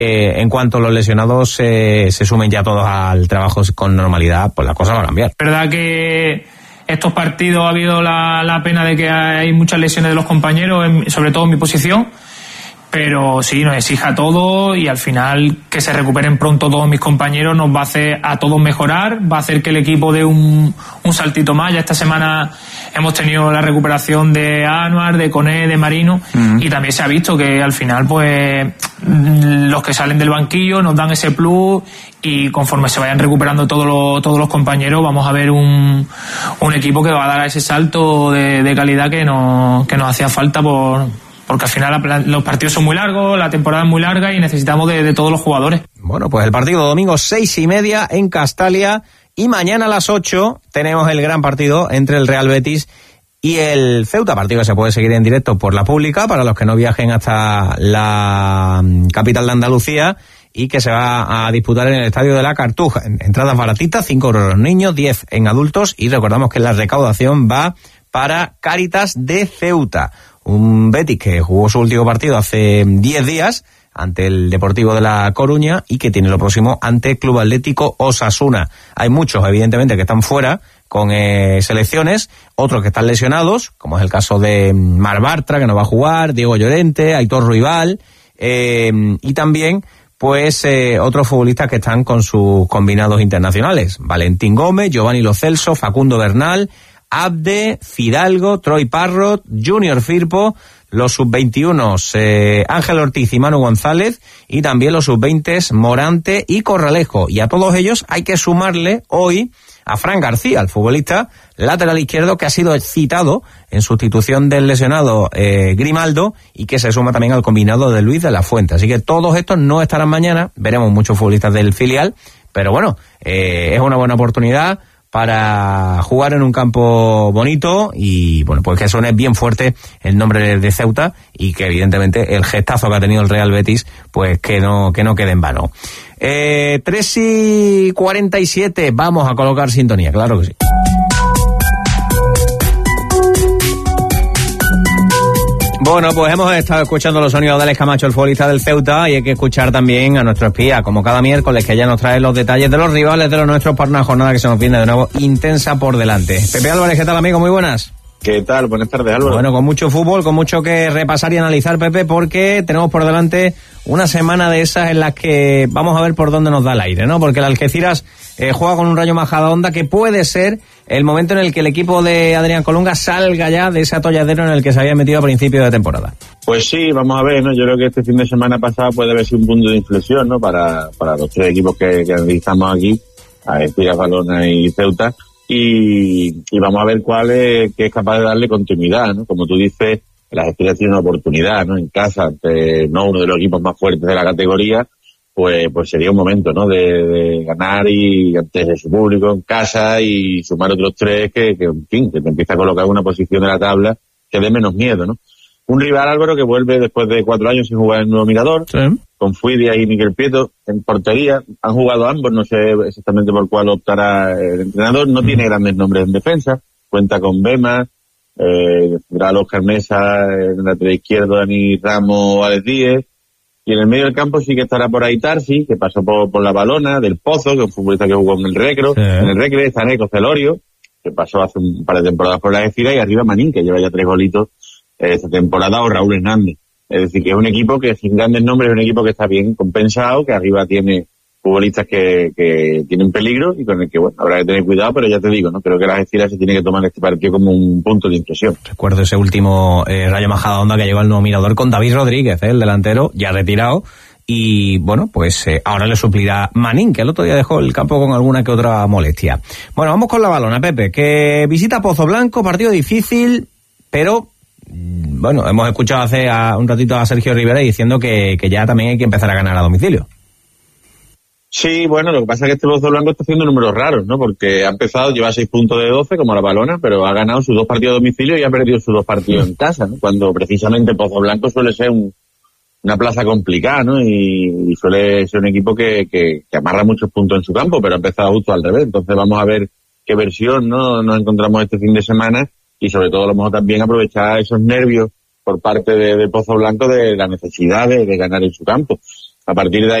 en cuanto los lesionados se sumen ya todos al trabajo con normalidad, pues la cosa va a cambiar. Verdad que estos partidos ha habido la pena de que hay muchas lesiones de los compañeros, sobre todo en mi posición, pero sí, nos exige a todos y al final que se recuperen pronto todos mis compañeros nos va a hacer a todos mejorar, va a hacer que el equipo dé un saltito más. Ya esta semana hemos tenido la recuperación de Anuar, de Coné, de Marino, y también se ha visto que al final pues los que salen del banquillo nos dan ese plus y conforme se vayan recuperando todos los compañeros vamos a ver un equipo que va a dar ese salto de calidad que nos hacía falta porque al final los partidos son muy largos, la temporada es muy larga y necesitamos de todos los jugadores. Bueno, pues el partido domingo 6:30 en Castalia y mañana a las 8 tenemos el gran partido entre el Real Betis y el Ceuta, partido que se puede seguir en directo por la pública para los que no viajen hasta la capital de Andalucía y que se va a disputar en el Estadio de la Cartuja. Entradas baratitas, 5 euros los niños, 10 en adultos y recordamos que la recaudación va para Cáritas de Ceuta. Un Betis que jugó su último partido hace 10 días ante el Deportivo de La Coruña y que tiene lo próximo ante Club Atlético Osasuna. Hay muchos, evidentemente, que están fuera con selecciones, otros que están lesionados, como es el caso de Marc Bartra, que no va a jugar, Diego Llorente, Aitor Ruibal, y también pues otros futbolistas que están con sus combinados internacionales. Valentín Gómez, Giovanni Lo Celso, Facundo Bernal, Abde, Fidalgo, Troy Parrot, Junior Firpo, los sub-21 Ángel Ortiz y Manu González y también los sub-20 Morante y Corralejo. Y a todos ellos hay que sumarle hoy a Fran García, el futbolista lateral izquierdo que ha sido citado en sustitución del lesionado Grimaldo y que se suma también al combinado de Luis de la Fuente. Así que todos estos no estarán mañana, veremos muchos futbolistas del filial, pero bueno, es una buena oportunidad para jugar en un campo bonito y bueno, pues que suene bien fuerte el nombre de Ceuta y que evidentemente el gestazo que ha tenido el Real Betis pues que no quede en vano. 3:47, vamos a colocar sintonía, claro que sí. Bueno, pues hemos estado escuchando los sonidos de Alex Camacho, el futbolista del Ceuta, y hay que escuchar también a nuestro espía, como cada miércoles, que ya nos trae los detalles de los rivales de los nuestros para una jornada que se nos viene de nuevo intensa por delante. Pepe Álvarez, ¿qué tal, amigo? Muy buenas. ¿Qué tal? Buenas tardes, Álvaro. Bueno, con mucho fútbol, con mucho que repasar y analizar, Pepe, porque tenemos por delante una semana de esas en las que vamos a ver por dónde nos da el aire, ¿no? Porque el Algeciras juega con un Rayo Majadahonda que puede ser el momento en el que el equipo de Adrián Colunga salga ya de ese atolladero en el que se había metido a principio de temporada. Pues sí, vamos a ver, ¿no? Yo creo que este fin de semana pasado puede haber sido un punto de inflexión, ¿no? Para los tres equipos que analizamos aquí, Algeciras, Valona y Ceuta. Y vamos a ver cuál es capaz de darle continuidad, ¿no? Como tú dices, las Algeciras tienen una oportunidad, ¿no? En casa, ante no uno de los equipos más fuertes de la categoría, pues sería un momento, ¿no? De ganar y ante su público en casa y sumar otros tres que en fin, que te empieza a colocar una posición de la tabla que dé menos miedo, ¿no? Un rival, Álvaro, que vuelve después de 4 años sin jugar en Nuevo Mirador, sí, con Fuidia y Miguel Prieto en portería. Han jugado ambos, no sé exactamente por cuál optará el entrenador. No tiene grandes nombres en defensa. Cuenta con Bema, Oscar Mesa, en el lateral izquierdo Dani Ramos, Alex Díez. Y en el medio del campo sí que estará por ahí Tarsi, que pasó por la Valona, Del Pozo, que es un futbolista que jugó en el Recro. Sí. En el Recre está Neco Celorio, que pasó hace un par de temporadas por la Algeciras, y arriba Manín, que lleva ya 3 golitos esta temporada, o Raúl Hernández. Es decir, que es un equipo que sin grandes nombres, es un equipo que está bien compensado, que arriba tiene futbolistas que tienen peligro y con el que, bueno, habrá que tener cuidado, pero ya te digo, ¿no? Creo que la Algeciras se tiene que tomar este partido como un punto de inflexión. Recuerdo ese último Rayo Majadahonda que llegó al Nuevo Mirador con David Rodríguez, el delantero, ya retirado, y bueno, pues ahora le suplirá Manín, que el otro día dejó el campo con alguna que otra molestia. Bueno, vamos con la Valona, Pepe, que visita Pozo Blanco, partido difícil, pero bueno, hemos escuchado hace un ratito a Sergio Rivera diciendo que ya también hay que empezar a ganar a domicilio. Sí, bueno, lo que pasa es que este Pozo Blanco está haciendo números raros, ¿no? Porque ha empezado, lleva 6 puntos de 12 como la Valona, pero ha ganado sus 2 partidos a domicilio y ha perdido sus 2 partidos en casa, ¿no? Cuando precisamente Pozo Blanco suele ser una plaza complicada, ¿no? Y suele ser un equipo que amarra muchos puntos en su campo, pero ha empezado justo al revés. Entonces vamos a ver qué versión, ¿no? Nos encontramos este fin de semana. Y sobre todo a lo mejor también aprovechar esos nervios por parte de Pozo Blanco de la necesidad de ganar en su campo. a partir de ahí